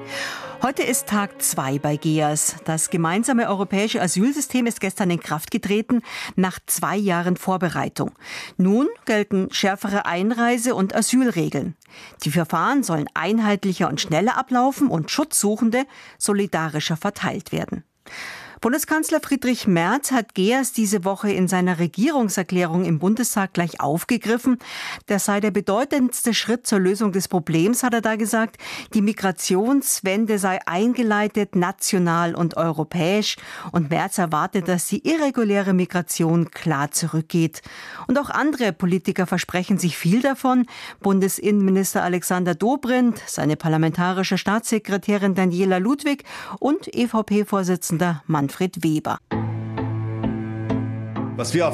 Heute ist Tag 2 bei GEAS. Das gemeinsame europäische Asylsystem ist gestern in Kraft getreten, nach 2 Jahren Vorbereitung. Nun gelten schärfere Einreise- und Asylregeln. Die Verfahren sollen einheitlicher und schneller ablaufen und Schutzsuchende solidarischer verteilt werden. Bundeskanzler Friedrich Merz hat GEAS diese Woche in seiner Regierungserklärung im Bundestag gleich aufgegriffen. Das sei der bedeutendste Schritt zur Lösung des Problems, hat er da gesagt. Die Migrationswende sei eingeleitet, national und europäisch. Und Merz erwartet, dass die irreguläre Migration klar zurückgeht. Und auch andere Politiker versprechen sich viel davon. Bundesinnenminister Alexander Dobrindt, seine parlamentarische Staatssekretärin Daniela Ludwig und EVP-Vorsitzender Manfred Weber. Was wir